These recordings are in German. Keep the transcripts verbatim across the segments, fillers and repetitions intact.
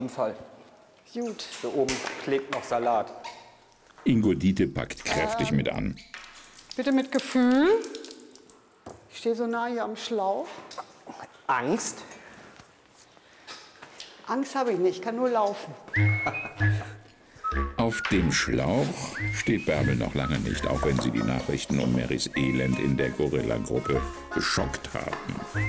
Fall. Gut. Hier oben klebt noch Salat. Ingo Diete packt kräftig ähm, mit an. Bitte mit Gefühl. Ich stehe so nah hier am Schlauch. Angst? Angst habe ich nicht, ich kann nur laufen. Auf dem Schlauch steht Bärbel noch lange nicht, auch wenn sie die Nachrichten um Marys Elend in der Gorilla-Gruppe geschockt haben.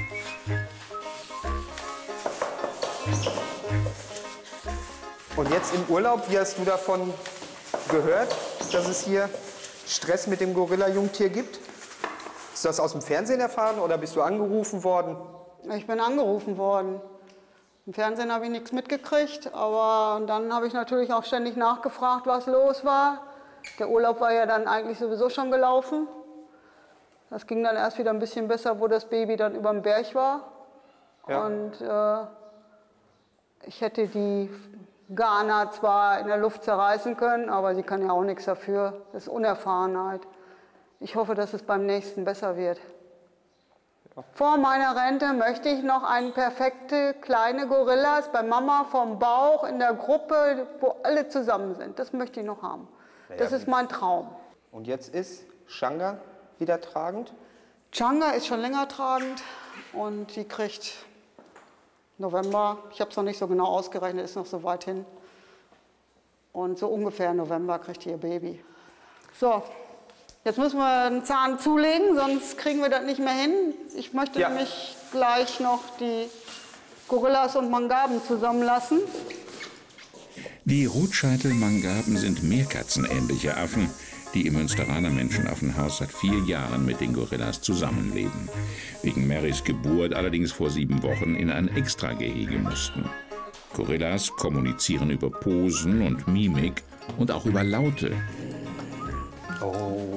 Und jetzt im Urlaub, wie hast du davon gehört, dass es hier Stress mit dem Gorilla-Jungtier gibt? Hast du das aus dem Fernsehen erfahren oder bist du angerufen worden? Ich bin angerufen worden. Im Fernsehen habe ich nichts mitgekriegt, aber dann habe ich natürlich auch ständig nachgefragt, was los war. Der Urlaub war ja dann eigentlich sowieso schon gelaufen. Das ging dann erst wieder ein bisschen besser, wo das Baby dann über dem Berg war. Ja. Und äh, ich hätte die Ghana zwar in der Luft zerreißen können, aber sie kann ja auch nichts dafür. Das ist Unerfahrenheit. Ich hoffe, dass es beim nächsten besser wird. Ja. Vor meiner Rente möchte ich noch einen perfekte kleine Gorillas bei Mama vom Bauch in der Gruppe, wo alle zusammen sind. Das möchte ich noch haben. Ja, das ist mein Traum. Und jetzt ist Changa wieder tragend? Changa ist schon länger tragend und die kriegt November, ich habe es noch nicht so genau ausgerechnet, ist noch so weit hin. Und so ungefähr November kriegt ihr Baby. So, jetzt müssen wir einen Zahn zulegen, sonst kriegen wir das nicht mehr hin. Ich möchte ja. nämlich gleich noch die Gorillas und Mangaben zusammenlassen. Die Rotscheitel-Mangaben sind meerkatzenähnliche Affen, die im Münsteraner Menschenaffenhaus seit vier Jahren mit den Gorillas zusammenleben. Wegen Marys Geburt allerdings vor sieben Wochen in ein Extragehege mussten. Gorillas kommunizieren über Posen und Mimik und auch über Laute. Oh.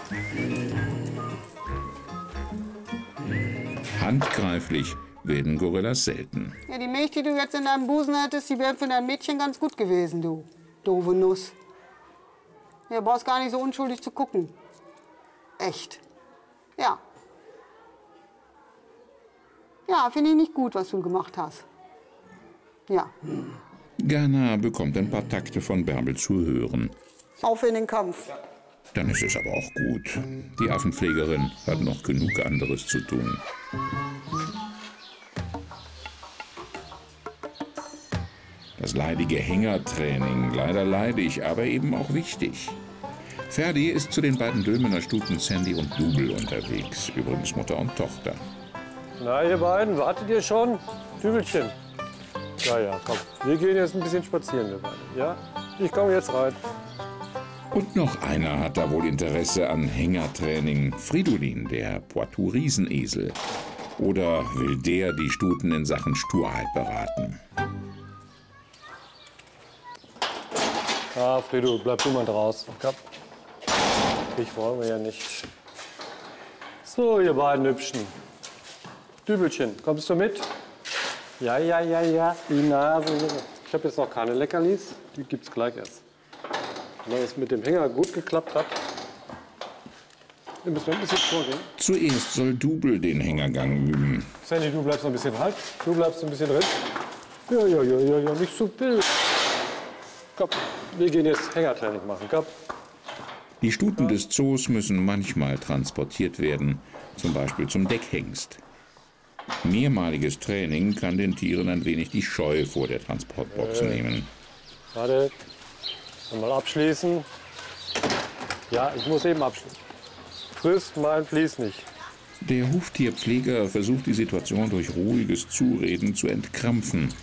Handgreiflich werden Gorillas selten. Ja, die Milch, die du jetzt in deinem Busen hättest, die wäre für dein Mädchen ganz gut gewesen, du doofe Nuss. Du brauchst gar nicht so unschuldig zu gucken. Echt. Ja. Ja, finde ich nicht gut, was du gemacht hast. Ja. Ghana bekommt ein paar Takte von Bärbel zu hören. Auf in den Kampf. Dann ist es aber auch gut. Die Affenpflegerin hat noch genug anderes zu tun. Das leidige Hängertraining, leider leidig, aber eben auch wichtig. Ferdi ist zu den beiden Dülmener Stuten Sandy und Double unterwegs, übrigens Mutter und Tochter. Na, ihr beiden, wartet ihr schon? Dübelchen. Ja, ja, komm. Wir gehen jetzt ein bisschen spazieren, wir beide. Ja? Ich komme jetzt rein. Und noch einer hat da wohl Interesse an Hängertraining. Fridolin, der Poitou-Riesenesel. Oder will der die Stuten in Sachen Sturheit beraten? Ah, Frido, bleib du mal draußen. Ich wollen wir ja nicht. So, ihr beiden Hübschen. Dübelchen, kommst du mit? Ja, ja, ja, ja. Die Nase. Ich habe jetzt noch keine Leckerlis. Die gibt's gleich erst. Wenn es mit dem Hänger gut geklappt hat, dann müssen wir ein bisschen vorgehen. Zuerst soll Double den Hängergang üben. Sandy, du bleibst noch ein bisschen halt. Du bleibst ein bisschen drin. Ja, ja, ja, ja, ja, nicht so wild. Komm, wir gehen jetzt Hängertraining machen. Komm. Die Stuten des Zoos müssen manchmal transportiert werden, zum Beispiel zum Deckhengst. Mehrmaliges Training kann den Tieren ein wenig die Scheu vor der Transportbox äh, nehmen. Warte, mal abschließen. Ja, ich muss eben abschließen. Frisst mein Vlies nicht. Der Huftierpfleger versucht die Situation durch ruhiges Zureden zu entkrampfen.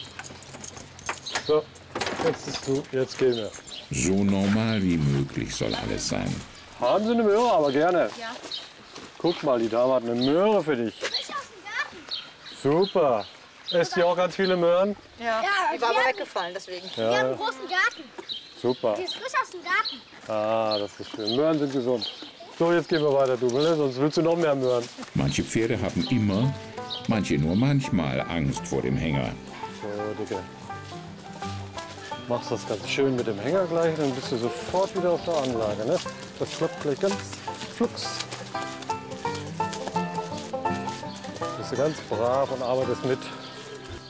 So, jetzt bist du, jetzt gehen wir. So normal wie möglich soll alles sein. Haben Sie eine Möhre, aber gerne. Ja. Guck mal, die Dame hat eine Möhre für dich. Frisch aus dem Garten. Super. Esst ihr auch ganz viele Möhren? Ja, Die war aber weggefallen, deswegen. Ja. Wir haben einen großen Garten. Super. Die ist frisch aus dem Garten. Ah, das ist schön. Möhren sind gesund. So, jetzt gehen wir weiter, du, ne? Sonst willst du noch mehr Möhren. Manche Pferde haben immer, manche nur manchmal Angst vor dem Hänger. So, Dicke. Machst das ganz schön mit dem Hänger gleich, dann bist du sofort wieder auf der Anlage, ne? Das klappt gleich ganz flugs. Bist du ganz brav und arbeitest mit.